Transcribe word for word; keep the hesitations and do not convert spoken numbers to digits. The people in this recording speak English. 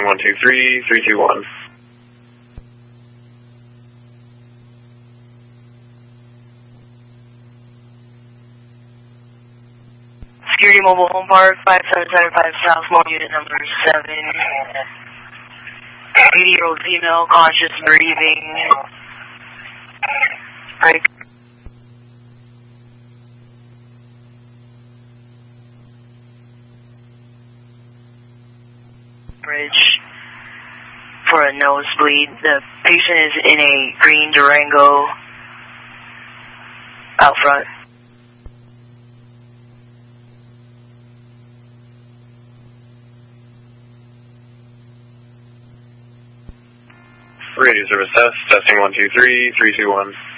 testing one two three, three two one. Security Mobile Home Park, five seven seven five Southmore, unit number seven. eighty-year-old female, conscious, breathing. Break. Bridge for a nosebleed. The patient is in a green Durango out front. Radio service test, testing one two three, three two one.